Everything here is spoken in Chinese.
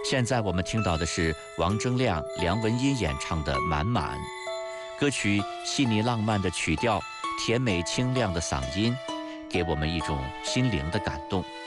现在我们听到的是王铮亮、梁文音演唱的《满满》。歌曲细腻浪漫的曲调，甜美清亮的嗓音，给我们一种心灵的感动。